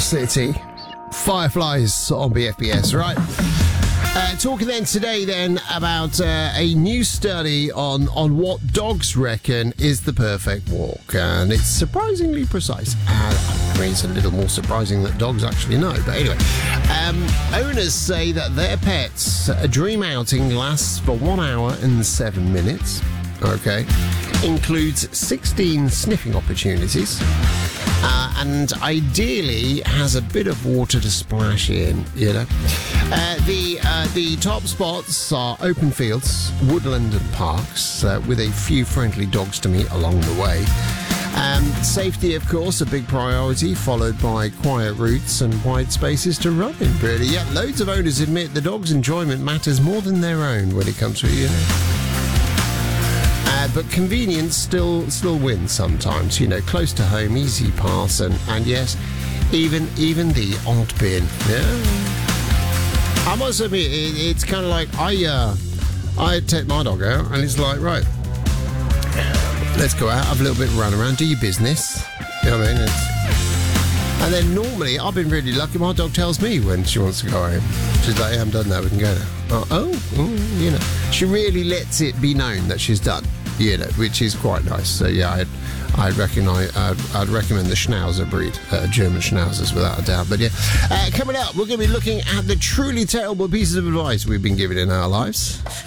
City. Fireflies on BFBS, right? Talking then today then about a new study on what dogs reckon is the perfect walk, and it's surprisingly precise. I mean, it's a little more surprising that dogs actually know, but anyway. Owners say that their pets' dream outing lasts for 1 hour and 7 minutes. Okay. Includes 16 sniffing opportunities. And ideally has a bit of water to splash in, you know. The top spots are open fields, woodland and parks, with a few friendly dogs to meet along the way. Safety, of course, a big priority, followed by quiet routes and wide spaces to run in, really. Yeah, loads of owners admit the dog's enjoyment matters more than their own when it comes to it, you know. But convenience still wins sometimes, you know, close to home, easy pass, and yes, even the odd bin. Yeah. I must admit, it's kind of like I take my dog out, and it's like, right, let's go out, have a little bit of run around, do your business. You know what I mean? And then normally, I've been really lucky, my dog tells me when she wants to go home. She's like, yeah, I'm done now, we can go now. You know, she really lets it be known that she's done. You know, which is quite nice. So yeah, I'd recommend the Schnauzer breed, German Schnauzers, without a doubt. But yeah, coming up, we're going to be looking at the truly terrible pieces of advice we've been given in our lives.